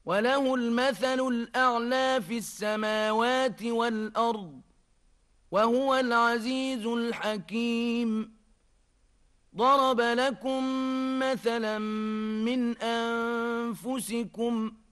وله المثل الأعلى في السماوات والأرض وهو العزيز الحكيم. ضرب لكم مثلا من أنفسكم